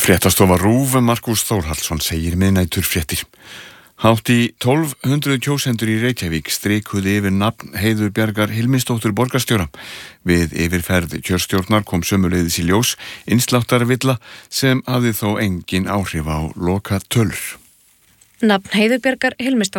Fréttastofa RÚV Markús Þórhallsson segir miðnæturfréttir. Hátt í 1200 kjósendur í Reykjavík strikuðu yfir nafn Heiðu Bjargar Hilmisdóttur borgarstjóra. Við yfirferð kjörstjórnar kom sömuleiðis í ljós innsláttarvilla sem hafði þó engin áhrif á lokatölur. Nafn Heiðu Bjargar Hilmisdóttur